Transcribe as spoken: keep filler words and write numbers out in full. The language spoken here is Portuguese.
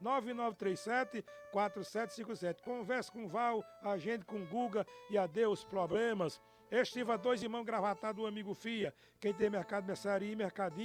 nove nove três sete, quatro sete cinco sete. Converse com o Val, agende com o Guga e adeus problemas. Estiva dois irmãos gravatados do amigo Fia. Quem tem mercado, mercearia e mercadinho.